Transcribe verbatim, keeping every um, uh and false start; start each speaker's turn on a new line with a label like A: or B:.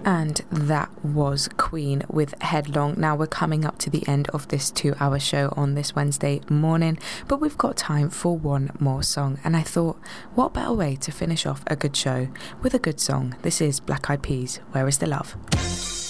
A: And that was Queen with Headlong. Now we're coming up to the end of this two hour show on this Wednesday morning, but we've got time for one more song. And I thought, what better way to finish off a good show with a good song? This is Black Eyed Peas, Where Is the Love?